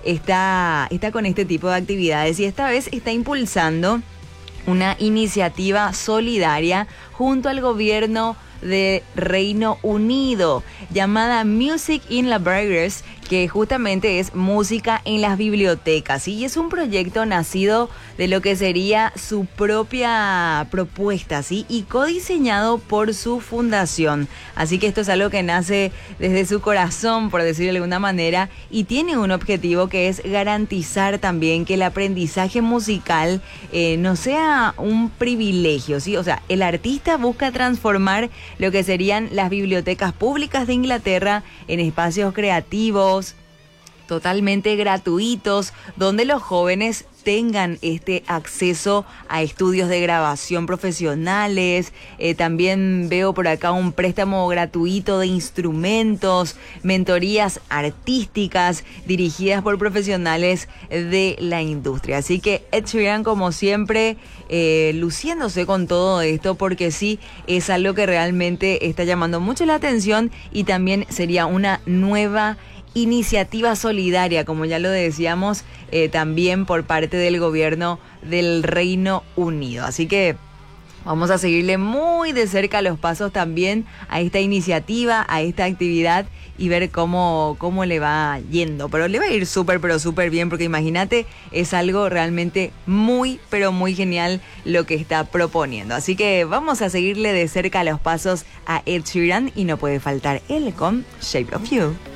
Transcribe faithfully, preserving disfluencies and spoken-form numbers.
está, está con este tipo de actividades y esta vez está impulsando una iniciativa solidaria junto al gobierno de Reino Unido llamada Music in Libraries, que justamente es música en las bibliotecas, ¿sí? Y es un proyecto nacido de lo que sería su propia propuesta, ¿sí? Y codiseñado por su fundación. Así que esto es algo que nace desde su corazón, por decirlo de alguna manera, y tiene un objetivo que es garantizar también que el aprendizaje musical eh, no sea un privilegio, ¿sí? O sea, el artista busca transformar lo que serían las bibliotecas públicas de Inglaterra en espacios creativos, totalmente gratuitos, donde los jóvenes tengan este acceso a estudios de grabación profesionales. Eh, también veo por acá un préstamo gratuito de instrumentos, mentorías artísticas dirigidas por profesionales de la industria. Así que Ed Sheeran, como siempre, eh, luciéndose con todo esto, porque sí, es algo que realmente está llamando mucho la atención y también sería una nueva iniciativa solidaria, como ya lo decíamos, eh, también por parte del gobierno del Reino Unido. Así que vamos a seguirle muy de cerca los pasos también a esta iniciativa, a esta actividad y ver cómo, cómo le va yendo. Pero le va a ir súper, pero súper bien, porque imagínate, es algo realmente muy, pero muy genial lo que está proponiendo. Así que vamos a seguirle de cerca los pasos a Ed Sheeran y no puede faltar él con Shape of You.